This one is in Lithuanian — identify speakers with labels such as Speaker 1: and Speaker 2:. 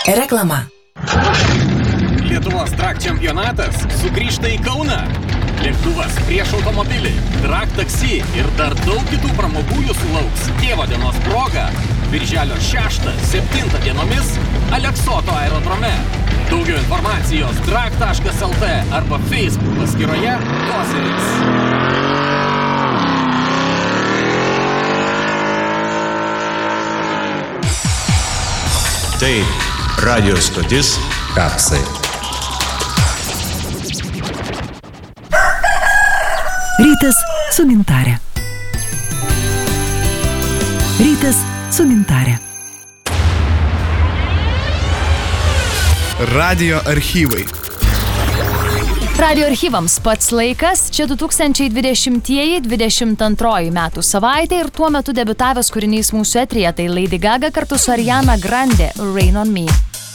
Speaker 1: Reklama.
Speaker 2: Lietuvos drag čempionatas sugrįžta į Kauną. Lėktuvas prieš automobilį, drag taksi ir dar daug kitų pramogų jūsų lauks tėvo dienos proga. Birželio 6-7 dienomis Aleksoto aerodrome. Daugiau informacijos drag.lt arba Facebook paskyroje Koseris.
Speaker 3: Tai radio stotis Kapsai.
Speaker 4: Rytas su Gintarė. Rytas su Gintarė.
Speaker 5: Radio archyvai.
Speaker 6: Radio archyvams pats laikas, čia 2020-2022 metų savaitė ir tuo metu debiutavęs kūrinys mūsų eteryje, tai Lady Gaga kartu su Ariana Grande, Rain on Me.